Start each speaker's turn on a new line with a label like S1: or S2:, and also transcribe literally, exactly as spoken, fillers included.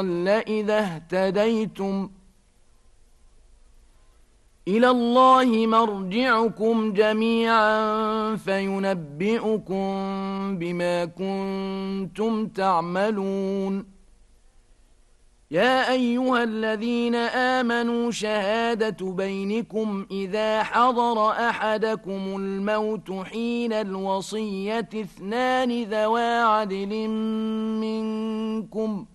S1: إذا اهتديتم إلى الله مرجعكم جميعا فينبئكم بما كنتم تعملون يا أيها الذين آمنوا شهادة بينكم إذا حضر أحدكم الموت حين الوصية اثنان ذوى عدل منكم